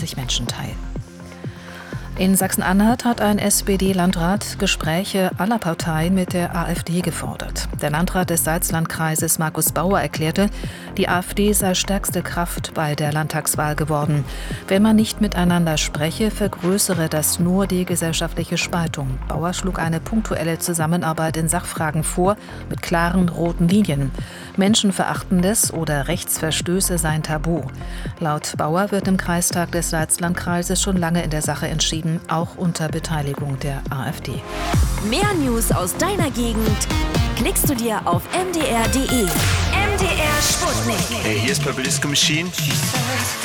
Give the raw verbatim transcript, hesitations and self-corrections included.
hundertzwanzig Menschen teil. In Sachsen-Anhalt hat ein S P D-Landrat Gespräche aller Parteien mit der AfD gefordert. Der Landrat des Salzlandkreises Markus Bauer erklärte, die AfD sei stärkste Kraft bei der Landtagswahl geworden. Wenn man nicht miteinander spreche, vergrößere das nur die gesellschaftliche Spaltung. Bauer schlug eine punktuelle Zusammenarbeit in Sachfragen vor, mit klaren roten Linien. Menschenverachtendes oder Rechtsverstöße seien tabu. Laut Bauer wird im Kreistag des Salzlandkreises schon lange in der Sache entschieden, auch unter Beteiligung der AfD. Mehr News aus deiner Gegend klickst du dir auf m d r punkt d e. M D R Sputnik. Hey, hier ist Purple Disco Machine.